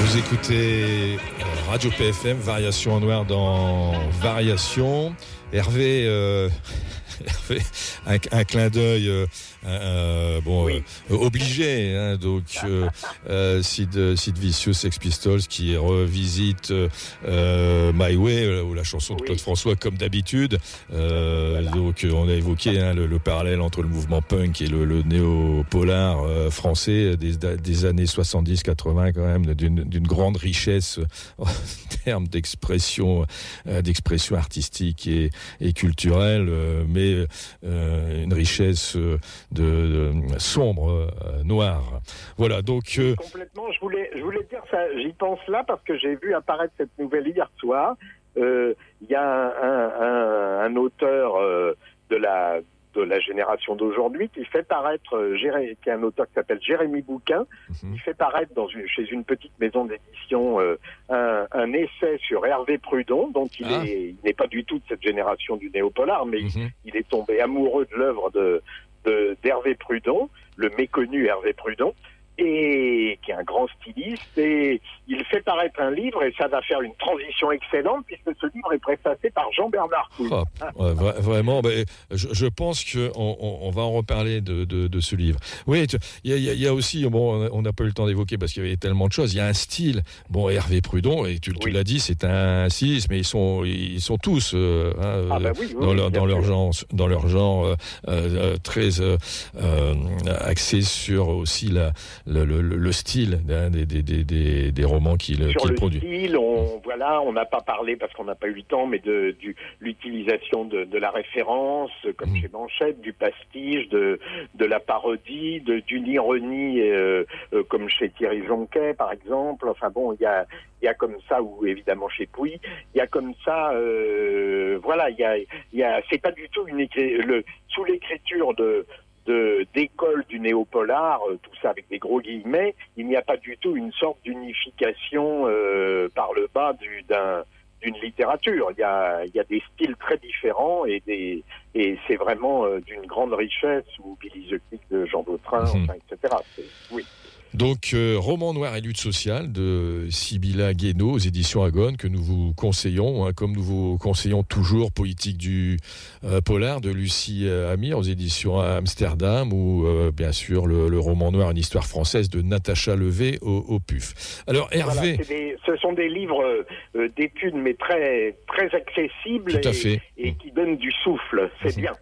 Vous écoutez Radio PFM, Variation en noir dans Variation. Hervé, un clin d'œil obligé, hein, donc Sid Vicious, Sex Pistols qui revisite My Way, ou la chanson de Claude François comme d'habitude. Donc on a évoqué le parallèle entre le mouvement punk et le néo-polar français des années 70-80 quand même, d'une grande richesse en termes d'expression artistique et culturelle, mais une richesse de sombre, noire. Voilà, donc complètement. Je voulais dire ça. J'y pense là parce que j'ai vu apparaître cette nouvelle hier soir. Il y a un auteur de la génération d'aujourd'hui qui fait paraître, qui est un auteur qui s'appelle Jérémy Bouquin, qui fait paraître chez une petite maison d'édition un essai sur Hervé Prudon, donc il n'est pas du tout de cette génération du néo-polar, mais il est tombé amoureux de l'œuvre d'Hervé Prudon, le méconnu Hervé Prudon, et qui est un grand styliste, et il fait paraître un livre, et ça va faire une transition excellente, puisque ce livre est préfacé par Jean-Bernard Pouille. Vraiment, je pense qu'on va en reparler de ce livre. Oui, il y a aussi, on n'a pas eu le temps d'évoquer, parce qu'il y avait tellement de choses, il y a un style, Hervé Prudon, et tu l'as dit, c'est un styliste, mais ils sont tous dans leur genre très axé sur aussi le style des romans qu'il produit. Sur le style, on n'a pas parlé parce qu'on n'a pas eu le temps, mais de l'utilisation de la référence, comme chez Manchette, du pastiche, de la parodie, d'une ironie, comme chez Thierry Jonquet, par exemple. Enfin bon, il y a comme ça, ou évidemment chez Pouille, il y a comme ça, c'est pas du tout sous l'écriture d'école du néo-polar, tout ça avec des gros guillemets, il n'y a pas du tout une sorte d'unification par le bas d'une littérature. Il y a des styles très différents et c'est vraiment d'une grande richesse, ou Billy the Kid de Jean Vautrin, etc. Oui. Donc, roman noir et lutte sociale de Sibylla Guénaud aux éditions Agone, que nous vous conseillons, comme nous vous conseillons toujours Politique du polar de Lucie Amir aux éditions Amsterdam, ou bien sûr le roman noir, une histoire française de Natacha Levé au PUF. Alors Hervé, ce sont des livres d'études, mais très très accessibles et qui donnent du souffle. C'est bien.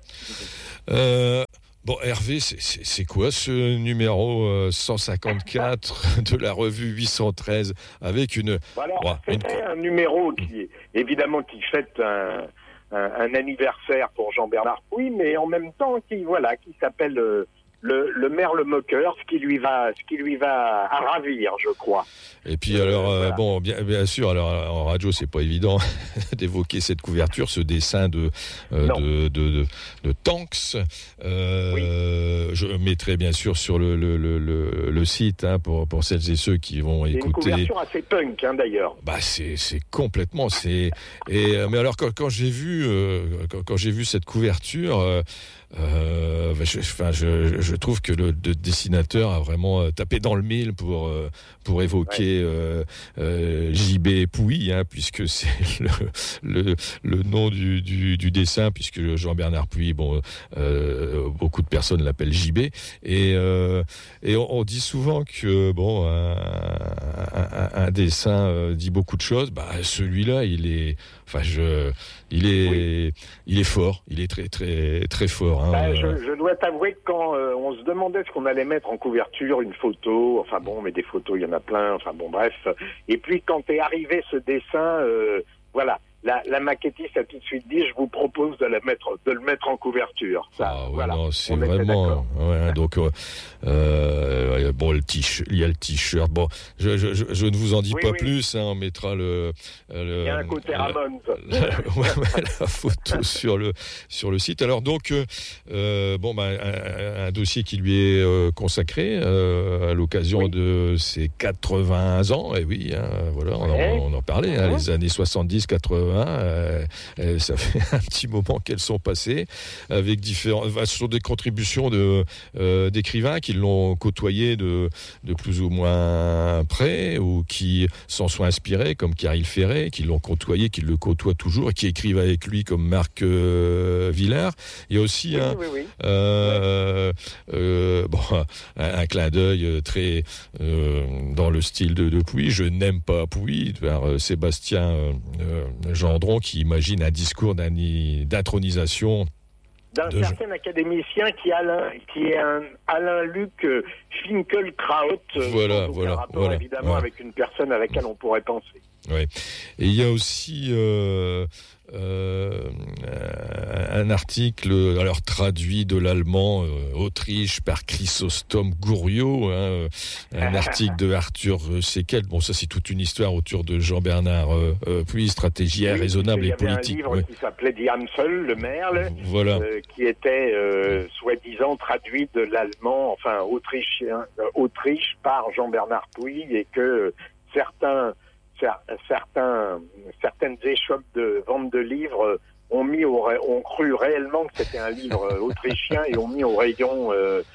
Hervé, c'est quoi ce numéro 154 de la revue 813 avec c'était un numéro qui fête un anniversaire pour Jean-Bernard Pouille, mais en même temps qui s'appelle le Merle Moqueur, ce qui lui va à ravir, je crois. Et puis bien sûr, alors en radio c'est pas évident d'évoquer cette couverture, ce dessin de Tanks. Je mettrai bien sûr sur le site pour celles et ceux qui vont écouter. C'est une couverture assez punk, d'ailleurs. C'est complètement. Mais alors quand j'ai vu cette couverture. Je trouve que le dessinateur a vraiment tapé dans le mille pour évoquer JB Pouille, puisque c'est le nom du dessin, puisque Jean-Bernard Pouille, beaucoup de personnes l'appellent JB, et on dit souvent que un dessin dit beaucoup de choses. Celui-là, il est fort, il est très très très fort. Je dois t'avouer que quand on se demandait ce qu'on allait mettre en couverture, une photo, mais des photos il y en a plein, bref. Et puis quand est arrivé ce dessin, la maquettiste a tout de suite dit, je vous propose de le mettre en couverture. C'est vraiment. Donc il y a le t-shirt. Je ne vous en dis pas plus. On mettra il y a un côté Ramones. La photo sur le site. Alors donc un dossier qui lui est consacré à l'occasion de ses 80 ans. Et oui, on en parlait. Les années 70, 80. ça fait un petit moment qu'elles sont passées, avec ce sont des contributions d'écrivains qui l'ont côtoyé de plus ou moins près, ou qui s'en sont inspirés, comme Caril Ferret, qui l'ont côtoyé, qui le côtoient toujours, et qui écrivent avec lui, comme Marc Villard. Il y a aussi un clin d'œil très dans le style de Pouy, Je n'aime pas Pouy, par Sébastien Gendron, qui imagine un discours d'intronisation d'un certain académicien qui est un Alain-Luc Finkielkraut, rapport évidemment avec une personne à laquelle on pourrait penser. Ouais. Et il y a aussi un article, alors traduit de l'allemand Autriche par Chrysostome Gouriot, un article de Arthur Seckel. Bon, ça c'est toute une histoire autour de Jean-Bernard Pouy, stratégie raisonnable et politique. Il y avait un livre qui s'appelait Die Amsel, le Merle, qui était soi-disant traduit de l'allemand, enfin Autriche par Jean-Bernard Pouy, et que certaines échoppes de vente de livres ont cru réellement que c'était un livre autrichien et ont mis au rayon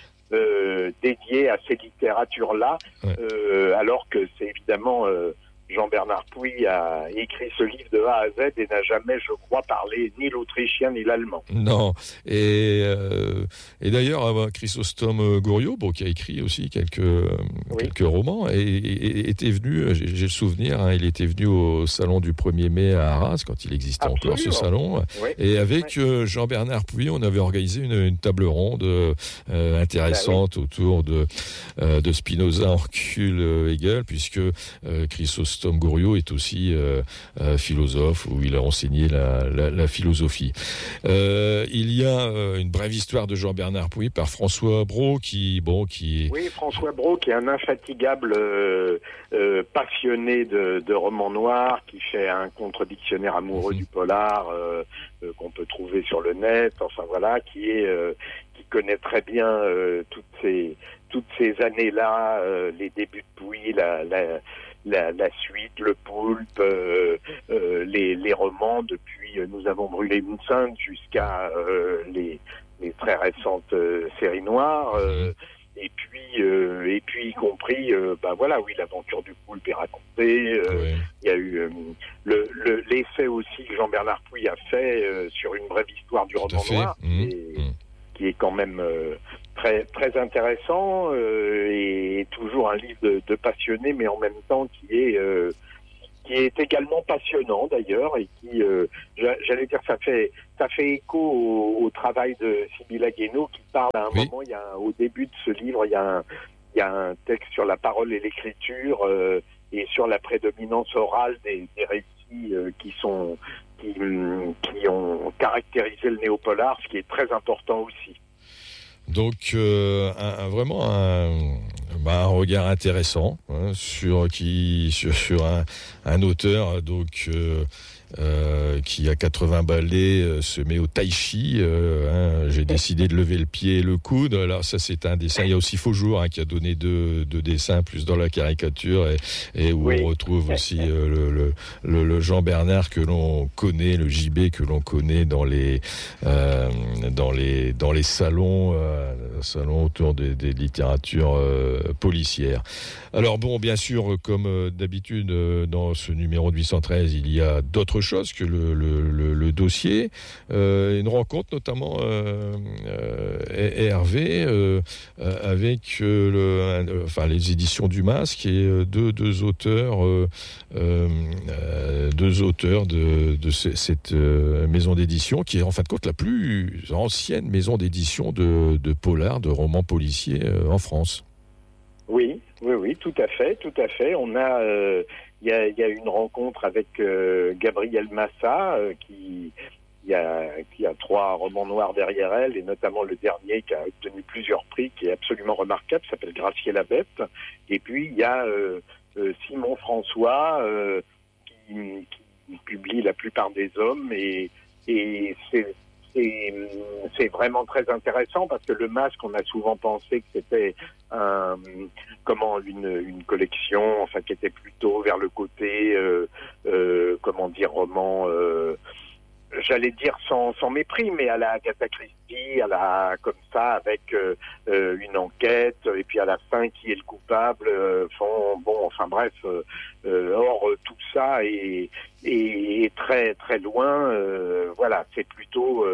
dédié à ces littératures-là, alors que c'est évidemment Jean-Bernard Pouy a écrit ce livre de A à Z et n'a jamais, je crois, parlé ni l'autrichien ni l'allemand. Non. Et d'ailleurs, Chrysostome Gouriot, qui a écrit aussi quelques romans, et était venu, j'ai le souvenir, il était venu au salon du 1er mai à Arras, quand il existait encore ce salon. Oui. Et avec Jean-Bernard Pouy, on avait organisé une table ronde intéressante autour de Spinoza, Hercule, Hegel, puisque Chrysostome Gouriot est aussi philosophe, où il a enseigné la philosophie. Il y a une brève histoire de Jean-Bernard Pouy par François Brault, Oui, François Brault, qui est un infatigable passionné de romans noirs, qui fait un contre-dictionnaire amoureux du polar qu'on peut trouver sur le net, qui connaît très bien toutes ces années-là, les débuts de Pouy, la suite, le poulpe, les romans, depuis Nous avons brûlé une sainte jusqu'à les très récentes séries noires, et puis y compris l'aventure du poulpe est racontée. Il y a eu l'essai aussi que Jean-Bernard Pouy a fait sur une brève histoire du roman noir, qui est quand même très très intéressant, et toujours un livre de passionné, mais en même temps qui est également passionnant d'ailleurs, et qui, j'allais dire, ça fait écho au travail de Sibylla Guénaud, qui parle à un moment, au début de ce livre, il y a un texte sur la parole et l'écriture, et sur la prédominance orale des récits qui ont caractérisé le néopolar, ce qui est très important aussi. Donc vraiment un regard intéressant sur un auteur qui a 80 balais se met au tai chi. J'ai décidé de lever le pied et le coude. Alors ça, c'est un dessin. Il y a aussi Faujour qui a donné deux dessins plus dans la caricature, et où on retrouve aussi le Jean Bernard que l'on connaît, le JB que l'on connaît dans les salons autour des littératures policières. Alors bon, bien sûr, comme d'habitude dans ce numéro de 813, il y a d'autres choses que le dossier. Une rencontre notamment Hervé avec les éditions du Masque, et deux auteurs de cette maison d'édition, qui est en fin de compte la plus ancienne maison d'édition de polar, de romans policiers en France. Oui, tout à fait. On a, il y a une rencontre avec Gabrielle Massa, qui a 3 romans noirs derrière elle, et notamment le dernier qui a obtenu plusieurs prix, qui est absolument remarquable, s'appelle Gracier la Bête. Et puis il y a Simon François, qui publie La plupart des hommes, et c'est vraiment très intéressant, parce que le Masque, on a souvent pensé que c'était une collection, qui était plutôt vers le côté roman, j'allais dire sans mépris, mais à la Agatha Christie, comme ça, avec une enquête, et puis à la fin, qui est le coupable, or, tout ça est très, très loin, c'est plutôt...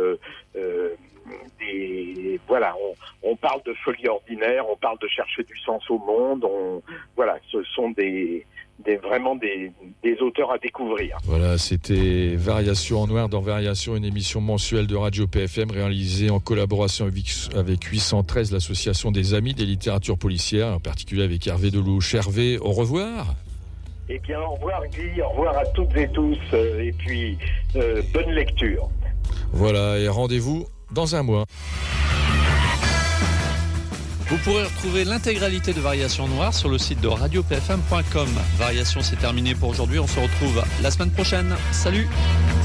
on parle de folie ordinaire, on parle de chercher du sens au monde, ce sont vraiment des auteurs à découvrir. Voilà, c'était Variation en noir dans Variation, une émission mensuelle de Radio PFM réalisée en collaboration avec 813, l'association des amis des littératures policières, en particulier avec Hervé Delouche. Hervé, au revoir. Eh bien, au revoir Guy, au revoir à toutes et tous, et puis bonne lecture. Voilà, et rendez-vous dans un mois. Vous pourrez retrouver l'intégralité de Variation Noire sur le site de radiopfm.com. Variation, c'est terminé pour aujourd'hui. On se retrouve la semaine prochaine. Salut!